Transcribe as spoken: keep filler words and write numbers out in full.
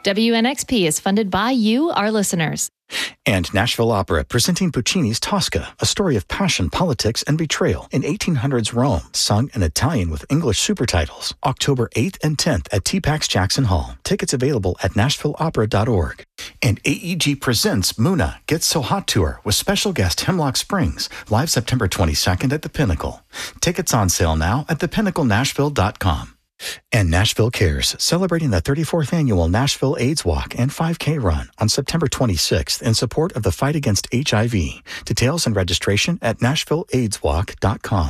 W N X P is funded by you, our listeners. And Nashville Opera, presenting Puccini's Tosca, a story of passion, politics, and betrayal in eighteen hundreds Rome, sung in Italian with English supertitles. October eighth and tenth at T PAX Jackson Hall. Tickets available at nashville opera dot org. And A E G presents Muna Gets So Hot Tour with special guest Hemlock Springs, live September twenty-second at the Pinnacle. Tickets on sale now at the pinnacle nashville dot com. And Nashville Cares, celebrating the thirty-fourth annual Nashville AIDS Walk and five K Run on September twenty-sixth in support of the fight against H I V. Details and registration at nashville aids walk dot com.